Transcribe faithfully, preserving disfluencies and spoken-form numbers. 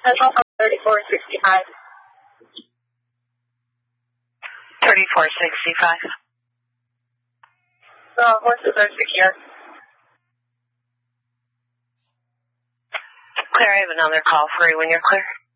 Central from thirty-four sixty-five. thirty-four sixty-five. The horses are secure. Clear, I have another call for you when you're clear.